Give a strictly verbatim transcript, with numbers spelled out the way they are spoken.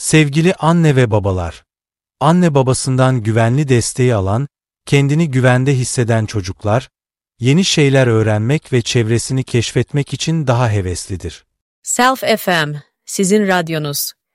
Sevgili anne ve babalar, anne babasından güvenli desteği alan, kendini güvende hisseden çocuklar, yeni şeyler öğrenmek ve çevresini keşfetmek için daha heveslidir. Self F M, sizin radyonuz.